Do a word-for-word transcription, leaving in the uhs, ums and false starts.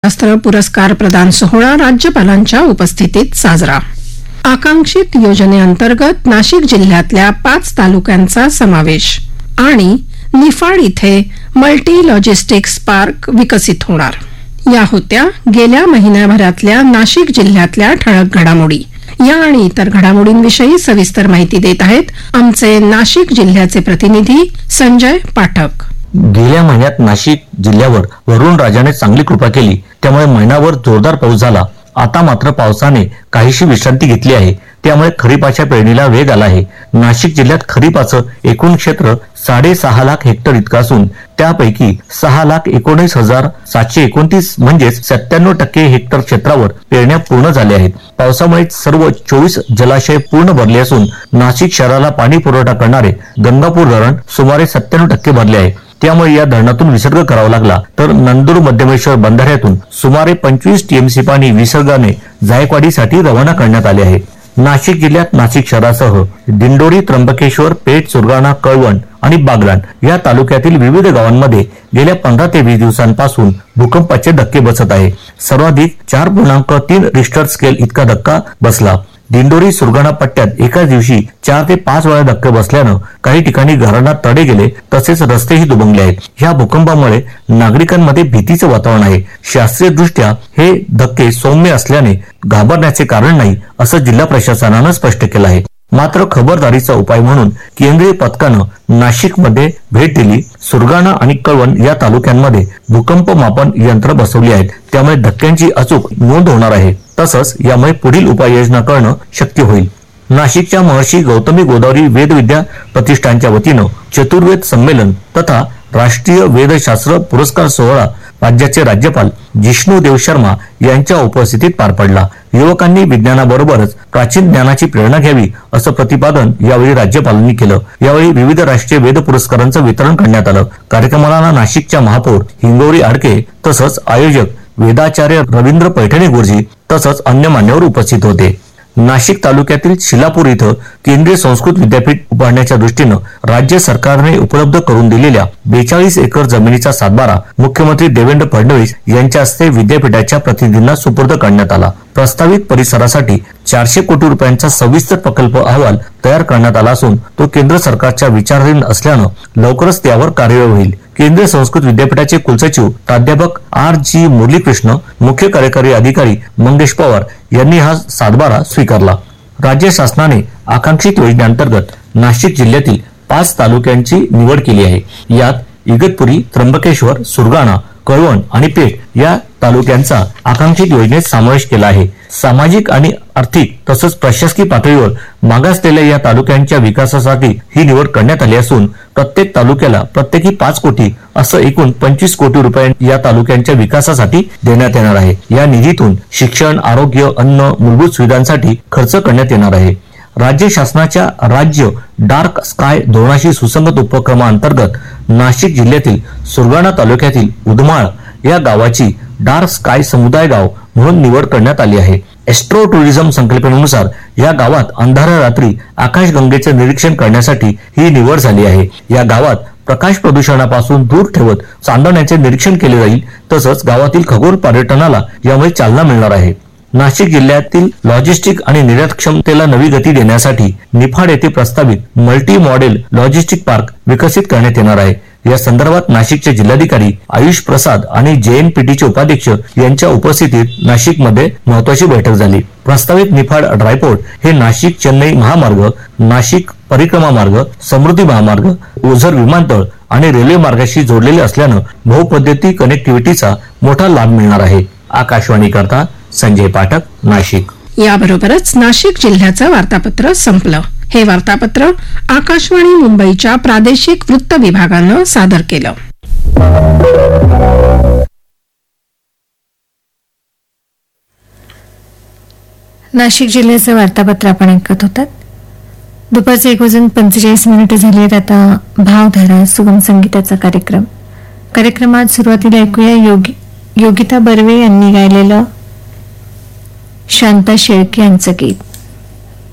शास्त्र पुरस्कार प्रदान सोहळा राज्यपालांच्या उपस्थितीत साजरा. आकांक्षित योजनेअंतर्गत नाशिक जिल्ह्यातल्या पाच तालुक्यांचा समावेश आणि निफाड इथे मल्टी लॉजिस्टिक्स पार्क विकसित होणार. या होत्या गेल्या महिन्याभरातल्या नाशिक जिल्ह्यातल्या ठळक घडामोडी. या आणि इतर घडामोडींविषयी सविस्तर माहिती देत आहेत आमचे नाशिक जिल्ह्याचे प्रतिनिधी संजय पाठक. गेल्या महिन्यात नाशिक जिल्ह्यावर वरुण राजाने चांगली कृपा केली, त्यामुळे महिनाभर जोरदार पाऊस झाला. आता मात्र पावसाने काहीशी विश्रांती घेतली आहे, त्यामुळे खरीपाच्या पेरणीला वेग आला आहे. नाशिक जिल्ह्यात खरीपाचं एकूण क्षेत्र साडेसहा लाख हेक्टर इतकं असून त्यापैकी सहा लाख एकोणीस हजार सातशे एकोणतीस म्हणजेच सत्त्याण्णव टक्के हेक्टर क्षेत्रावर पेरण्या पूर्ण झाल्या आहेत. पावसामुळे सर्व चोवीस जलाशय पूर्ण भरले असून नाशिक शहराला पाणी पुरवठा करणारे गंगापूर धरण सुमारे सत्त्याण्णव टक्के भरले आहे. त्यामुळे या धरणातून विसर्ग करावा लागला तर नंदूर मध्यमेश्वर बंधाऱ्यातून सुमारे पंचवीस टीएमसी पाणी विसर्गाने जायकवाडीसाठी रवाना करण्यात आले आहे. नाशिक जिल्ह्यात नाशिक शहरासह दिंडोरी, त्र्यंबकेश्वर, पेठ, सुरगाणा, कळवण आणि बागलाण या तालुक्यातील विविध गावांमध्ये गेल्या पंधरा ते वीस दिवसांपासून भूकंपाचे धक्के बसत आहे. सर्वाधिक चार पूर्णांक तीन रिश्टर स्केल इतका धक्का बसला. दिंडोरी सुरगाणा पट्ट्यात एकाच दिवशी चार ते पाच वेळा धक्के बसल्यानं काही ठिकाणी घरांना तडे गेले तसेच रस्तेही दुभंगले आहेत. ह्या भूकंपामुळे नागरिकांमध्ये भीतीचं वातावरण आहे. शास्त्रीय दृष्ट्या हे धक्के सौम्य असल्याने घाबरण्याचे कारण नाही असं जिल्हा प्रशासनानं स्पष्ट केलं आहे. मात्र खबरदारीचा उपाय म्हणून केंद्रीय पथकानं नाशिकमध्ये भेट दिली. सुरगाणा आणि कळवण या तालुक्यांमध्ये भूकंप मापन यंत्र बसवली आहेत, त्यामुळे धक्क्यांची अचूक नोंद होणार आहे. तसंच यामुळे पुढील उपाययोजना करणं शक्य होईल. नाशिकच्या महर्षी गौतमी गोदावरी वेदविद्या प्रतिष्ठानच्या वतीनं चतुर्वेद संमेलन तथा राष्ट्रीय वेदशास्त्र पुरस्कार सोहळा राज्याचे राज्यपाल जिष्णुदेव शर्मा यांच्या उपस्थितीत पार पडला. युवकांनी विज्ञानाबरोबरच प्राचीन ज्ञानाची प्रेरणा घ्यावी असं प्रतिपादन यावेळी राज्यपालांनी केलं. यावेळी विविध राष्ट्रीय वेद पुरस्कारांचं वितरण करण्यात आलं. कार्यक्रमाला नाशिकच्या महापौर हिंगोरी आडके तसंच आयोजक वेदाचार्य रवींद्र पैठणे गुरुजी तसंच अन्य मान्यवर उपस्थित होते. नाशिक तालुक्यातील शिलापूर इथं केंद्रीय संस्कृत विद्यापीठ उभारण्याच्या दृष्टीनं राज्य सरकारने उपलब्ध करून दिलेल्या बेचाळीस एकर जमिनीचा सातबारा मुख्यमंत्री देवेंद्र फडणवीस यांच्या हस्ते विद्यापीठाच्या प्रतिनिधींना सुपूर्द करण्यात आला. प्रस्तावित परिसरासाठी चारशे कोटी रुपयांचा सविस्तर प्रकल्प अहवाल तयार करण्यात आला असून तो केंद्र सरकारच्या विचाराधीन असल्यानं लवकरच त्यावर कार्यवाही होईल. केंद्रीय संस्कृत विद्यापीठाचे कुलसचिव प्राध्यापक आर जी मुरलीकृष्ण, मुख्य कार्यकारी अधिकारी मंगेश पवार यांनी हा सातबारा स्वीकारला. राज्य शासनाने आकांक्षित योजनेअंतर्गत नाशिक जिल्ह्यातील पाच तालुक्यांची निवड केली आहे. यात इगतपुरी, त्र्यंबकेश्वर, सुरगाणा, कळवण आणि पेठ या तालुक्यांचा आकांक्षित योजनेत समावेश केला आहे. सामाजिक आणि आर्थिक तसंच प्रशासकीय पातळीवर मागासलेल्या या तालुक्यांच्या विकासासाठी ही निवड करण्यात आली असून प्रत्येक तालुक्याला प्रत्येकी पाच कोटी असं एकूण पंचवीस कोटी रुपये या तालुक्यांच्या विकासासाठी देण्यात येणार आहे. या निधीतून शिक्षण, आरोग्य, अन्न, मूलभूत सुविधांसाठी खर्च करण्यात येणार आहे. राज्य शासनाच्या राज्य डार्क स्काय धोरणाशी सुसंगत उपक्रमाअंतर्गत नाशिक जिल्ह्यातील सुरगाणा तालुक्यातील उदमाळ या गावाची डार्क स्काय समुदाय गाव म्हणून निवड करण्यात आली आहे. एस्ट्रो टुरिझम संकल्पनेनुसार या गावात अंधाऱ्या रात्री आकाशगंगेचे निरीक्षण करण्यासाठी ही निवड झाली आहे. या गावात प्रकाश प्रदूषणापासून दूर ठेवत चांदण्याचे निरीक्षण केले जाईल. तसंच गावातील खगोल पर्यटनाला यामुळे चालना मिळणार आहे. नाशिक जिल्ह्यातील लॉजिस्टिक आणि निर्यात क्षमतेला नवी गती देण्यासाठी निफाड येथे प्रस्तावित मल्टी मॉडेल लॉजिस्टिक पार्क विकसित करण्यात येणार आहे. या संदर्भात नाशिकचे जिल्हाधिकारी आयुष प्रसाद आणि जेएनपीटीचे उपाध्यक्ष यांच्या उपस्थितीत नाशिकमध्ये महत्वाची बैठक झाली. प्रस्तावित निफाड ड्रायपोर्ट हे नाशिक चेन्नई महामार्ग, नाशिक परिक्रमा मार्ग, समृद्धी महामार्ग, ओझर विमानतळ आणि रेल्वे मार्गाशी जोडलेले असल्यानं बहुपद्धती कनेक्टिव्हिटीचा मोठा लाभ मिळणार आहे. आकाशवाणी करता संजय पाठक, नाशिक. याबरोबरच नाशिक जिल्ह्याचं वार्तापत्र संपलं. हे वार्तापत्र आकाशवाणी मुंबईच्या प्रादेशिक वृत्त विभागानं सादर केलं. नाशिक जिल्ह्याचं वार्तापत्र आपण ऐकत होतात. दुपारचे एक वाजून पंचेचाळीस मिनिटं झाली आहेत. आता भावधारा सुगम संगीताचा कार्यक्रम. कार्यक्रमात सुरुवातीला ऐकूया योगी योगिता बर्वे यांनी गायलेलं शांता शेळके यांचं गीत.